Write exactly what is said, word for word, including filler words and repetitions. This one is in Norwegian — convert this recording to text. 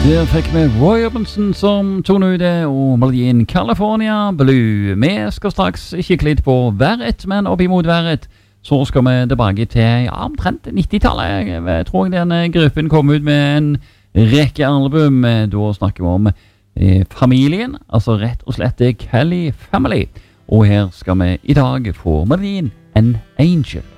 Der fikk vi Roy Orbison som tog ut det, og melodien California Blue. Vi skal straks kikke litt på været, men opp imot været så skal vi tilbake til ja, omtrent nittitallet. Jeg tror denne gruppen kom ut med en rekke album. Da snakker vi om eh, familien, altså rett og slett Kelly Family. Og her skal vi i dag få melodien An Angel.